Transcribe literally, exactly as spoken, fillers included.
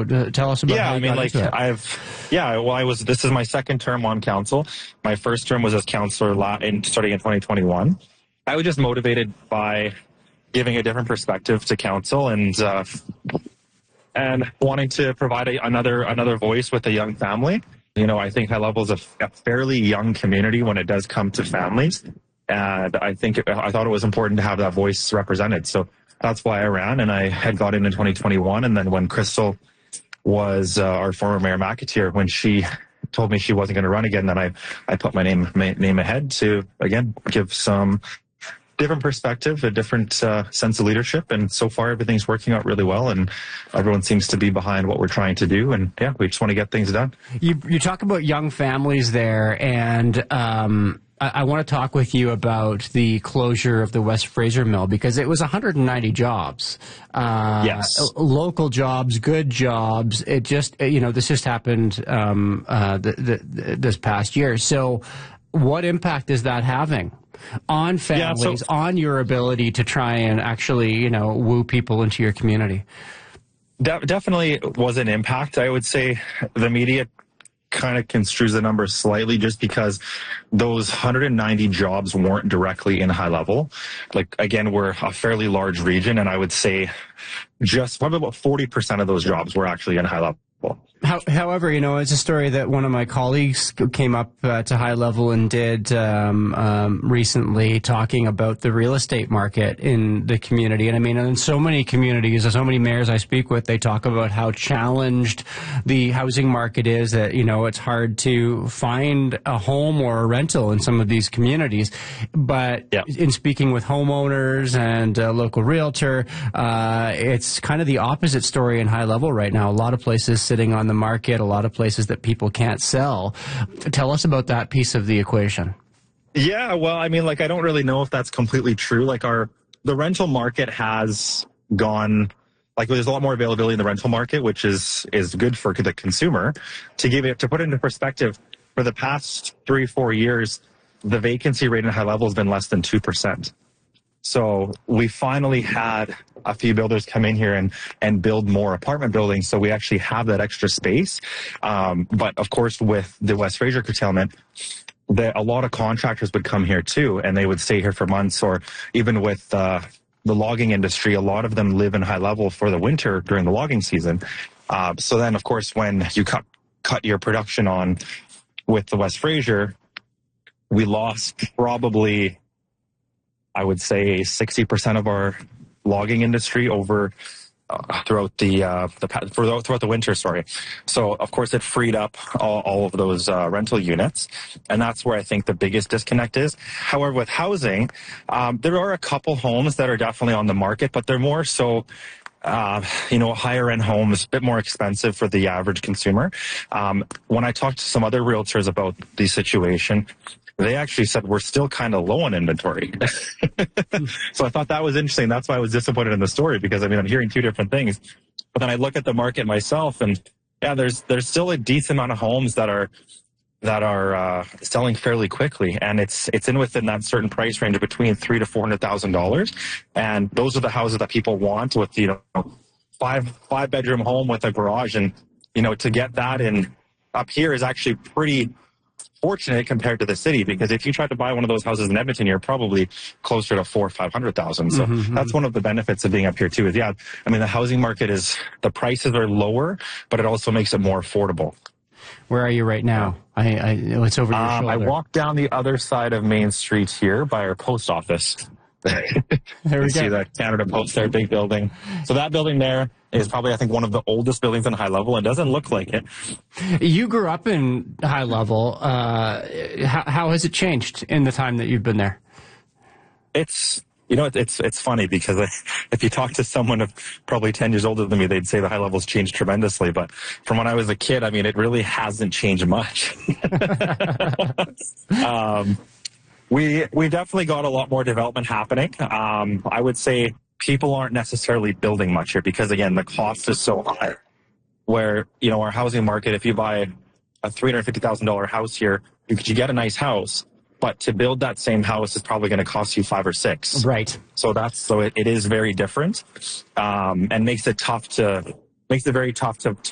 So uh, tell us about yeah, how you I mean, got like into it. I've, yeah, well, I was, this is my second term on council. My first term was as councillor la- in, starting in twenty twenty-one. I was just motivated by giving a different perspective to council and, uh, and wanting to provide a, another, another voice with a young family. You know, I think High Level is a, a fairly young community when it does come to families. And I think, it, I thought it was important to have that voice represented. So that's why I ran, and I had got in in twenty twenty-one. And then when Crystal was uh, our former Mayor McAteer, when she told me she wasn't going to run again, then I, I put my name my name ahead to, again, give some different perspective, a different uh, sense of leadership. And so far, everything's working out really well, and everyone seems to be behind what we're trying to do. And yeah, we just want to get things done. You, you talk about young families there, and um, I, I want to talk with you about the closure of the West Fraser Mill, because it was one hundred ninety jobs. Uh, yes. Local jobs, good jobs. It just, you know, this just happened um, uh, the, the, this past year. So what impact is that having on families, yeah, so, on your ability to try and actually, you know, woo people into your community? De- definitely was an impact. I would say the media kind of construes the numbers slightly just because those one hundred ninety jobs weren't directly in High Level. Like, again, we're a fairly large region, and I would say just probably about forty percent of those jobs were actually in High Level. How, however, you know, it's a story that one of my colleagues came up uh, to High Level and did um, um, recently, talking about the real estate market in the community. And I mean, in so many communities, so many mayors I speak with, they talk about how challenged the housing market is, that, you know, it's hard to find a home or a rental in some of these communities. But yeah, in speaking with homeowners and a local realtor, uh, it's kind of the opposite story in High Level right now. A lot of places sitting on the market, a lot of places that people can't sell. Tell us about that piece of the equation. Yeah, well, I mean, like, I don't really know if that's completely true. Like, our the rental market has gone, like, there's a lot more availability in the rental market, which is is good for the consumer. To give it, to put it into perspective, for the past three, four years, the vacancy rate in High Level has been less than two percent. So we finally had a few builders come in here and, and build more apartment buildings. So we actually have that extra space. Um, but of course, with the West Fraser curtailment, the, a lot of contractors would come here too, and they would stay here for months. Or even with uh, the logging industry, a lot of them live in High Level for the winter during the logging season. Uh, so then, of course, when you cut, cut your production on with the West Fraser, we lost probably, I would say, sixty percent of our logging industry over uh, throughout the uh, the for, throughout the winter. Sorry. So of course it freed up all, all of those uh, rental units, and that's where I think the biggest disconnect is. However, with housing, um, there are a couple homes that are definitely on the market, but they're more so, Uh, you know, higher end homes, a bit more expensive for the average consumer. Um, when I talked to some other realtors about the situation, they actually said we're still kind of low on inventory. So I thought that was interesting. That's why I was disappointed in the story, because I mean, I'm hearing two different things. But then I look at the market myself, and yeah, there's there's still a decent amount of homes that are that are uh, selling fairly quickly, and it's it's in within that certain price range of between three to four hundred thousand dollars, and those are the houses that people want, with, you know, five five bedroom home with a garage, and you know, to get that in up here is actually pretty fortunate compared to the city, because if you tried to buy one of those houses in Edmonton, you're probably closer to four or five hundred thousand. So mm-hmm. that's one of the benefits of being up here too. Is yeah, I mean, the housing market is, the prices are lower, but it also makes it more affordable. Where are you right now? I, I it's over your um, shoulder. I walk down the other side of Main Street here by our post office. There we you go. See the Canada Post there, big building. So that building there is probably, I think, one of the oldest buildings in High Level, and doesn't look like it. You grew up in High Level. Uh, how, how has it changed in the time that you've been there? It's, you know, it's it's funny, because if you talk to someone of probably ten years older than me, they'd say the High Level's changed tremendously. But from when I was a kid, I mean, it really hasn't changed much. um, we we definitely got a lot more development happening. Um, I would say people aren't necessarily building much here, because again, the cost is so high. Where, you know, our housing market, if you buy a three hundred fifty thousand dollars house here, you could you get a nice house. But to build that same house is probably going to cost you five or six. Right. So that's so it, it is very different, um, and makes it tough to makes it very tough to, to